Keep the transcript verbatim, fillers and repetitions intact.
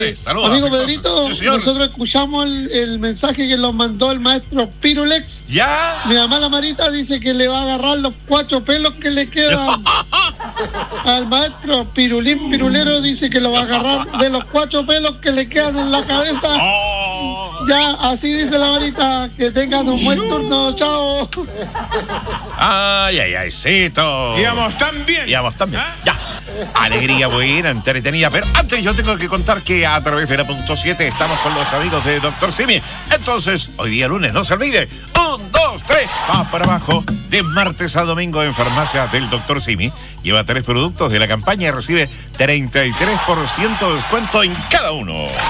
Saludos. Amigo Pedrito, sí, nosotros escuchamos el, el mensaje que nos mandó el maestro Pirulex. ¿Ya? Mi mamá la Marita dice que le va a agarrar los cuatro pelos que le quedan. Al maestro Pirulín Pirulero dice que lo va a agarrar de los cuatro pelos que le quedan en la cabeza. Oh. Ya, así dice la Marita. Que tengan un buen turno. Chao. Ay, ay, ay, cito. Íbamos tan bien. Íbamos tan bien. ¿Ah? Ya. Alegría buena, entretenida. Pero antes yo tengo que contar que a través de la punto siete estamos con los amigos de doctor Simi. Entonces, hoy día lunes, no se olvide. Un, dos, tres, va para abajo. De martes a domingo en farmacia del doctor Simi. Lleva tres productos de la campaña y recibe treinta y tres por ciento de descuento en cada uno.